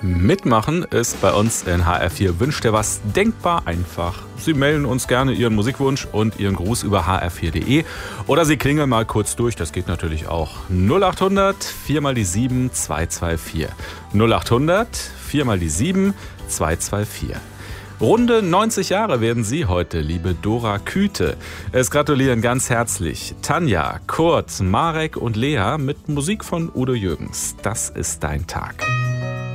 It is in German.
Mitmachen ist bei uns in HR4 Wünscht dir was denkbar einfach. Sie melden uns gerne Ihren Musikwunsch und Ihren Gruß über hr4.de oder Sie klingeln mal kurz durch, das geht natürlich auch. 0800 4 mal die 7 224. 0800 4 mal die 7 224. Runde 90 Jahre werden Sie heute, liebe Dora Küte. Es gratulieren ganz herzlich Tanja, Kurt, Marek und Lea mit Musik von Udo Jürgens. Das ist dein Tag.